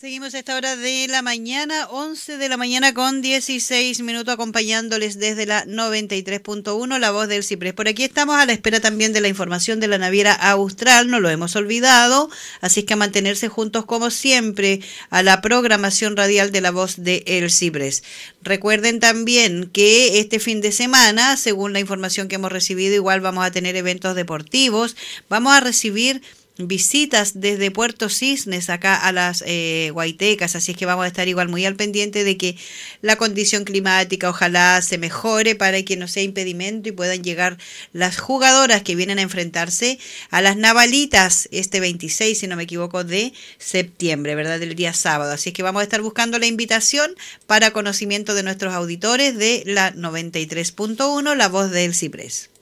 Seguimos a esta hora de la mañana, 11 de la mañana con 16 minutos, acompañándoles desde la 93.1, La Voz del Ciprés. Por aquí estamos a la espera también de la información de la naviera Austral, no lo hemos olvidado, así es que a mantenerse juntos como siempre a la programación radial de La Voz del Ciprés. Recuerden también que este fin de semana, según la información que hemos recibido, igual vamos a tener eventos deportivos, vamos a recibir visitas desde Puerto Cisnes acá a las Guaitecas, así es que vamos a estar igual muy al pendiente de que la condición climática ojalá se mejore para que no sea impedimento y puedan llegar las jugadoras que vienen a enfrentarse a las Navalitas este 26, si no me equivoco, de septiembre, ¿verdad? Del día sábado, así es que vamos a estar buscando la invitación para conocimiento de nuestros auditores de la 93.1, La Voz del Ciprés.